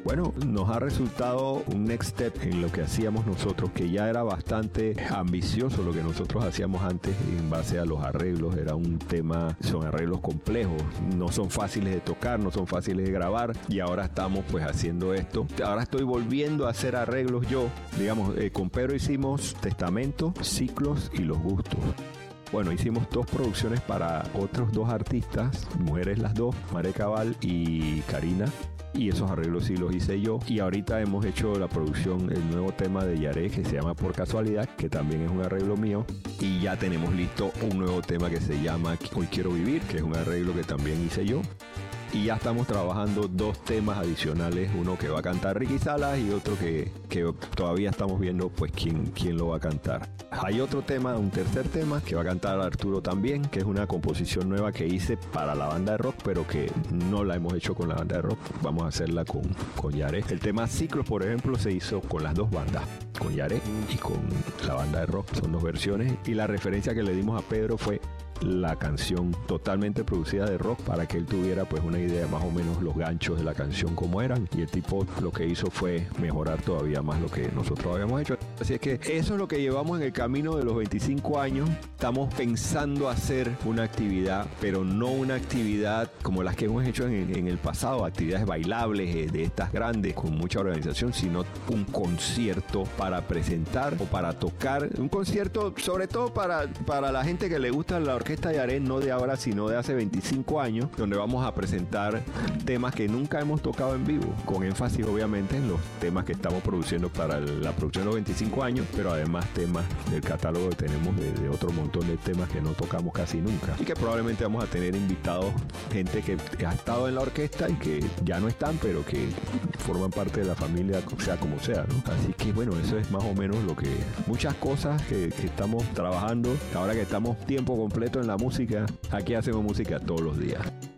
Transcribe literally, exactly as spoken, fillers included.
Bueno, nos ha resultado un next step en lo que hacíamos nosotros, que ya era bastante ambicioso lo que nosotros hacíamos antes en base a los arreglos. Era un tema, son arreglos complejos, no son fáciles de tocar, no son fáciles de grabar, y ahora estamos pues haciendo esto. Ahora estoy volviendo a hacer arreglos yo. Digamos, eh, con Pedro hicimos Testamento, Ciclos y Los Gustos. Bueno, hicimos dos producciones para otros dos artistas, mujeres las dos, Mare Cabal y Karina. Y esos arreglos sí los hice yo. Y ahorita hemos hecho la producción, el nuevo tema de Yaré, que se llama Por Casualidad, que también es un arreglo mío. Y ya tenemos listo un nuevo tema que se llama Hoy Quiero Vivir, que es un arreglo que también hice yo. Y ya estamos trabajando dos temas adicionales, uno que va a cantar Ricky Salas y otro que, que todavía estamos viendo pues quién, quién lo va a cantar. Hay otro tema, un tercer tema que va a cantar Arturo también, que es una composición nueva que hice para la banda de rock, pero que no la hemos hecho con la banda de rock. Vamos a hacerla con, con Yaré. El tema Ciclos, por ejemplo, se hizo con las dos bandas, con Yaré y con la banda de rock. Son dos versiones, y la referencia que le dimos a Pedro fue la canción totalmente producida de rock, para que él tuviera pues una idea más o menos los ganchos de la canción como eran, y el tipo lo que hizo fue mejorar todavía más lo que nosotros habíamos hecho. Así es que eso es lo que llevamos en el camino de los veinticinco años. Estamos pensando hacer una actividad, pero no una actividad como las que hemos hecho en, en el pasado, actividades bailables eh, de estas grandes con mucha organización, sino un concierto para presentar o para tocar, un concierto sobre todo para, para la gente que le gusta la orquesta Yaré, no de ahora sino de hace veinticinco años, donde vamos a presentar temas que nunca hemos tocado en vivo, con énfasis obviamente en los temas que estamos produciendo para la producción de los veinticinco años, pero además temas del catálogo que tenemos de, de otro montón de temas que no tocamos casi nunca, y que probablemente vamos a tener invitados, gente que ha estado en la orquesta y que ya no están, pero que forman parte de la familia, sea como sea, ¿no? Así que bueno, eso es más o menos lo que, muchas cosas que, que estamos trabajando ahora que estamos tiempo completo en la música. Aquí hacemos música todos los días.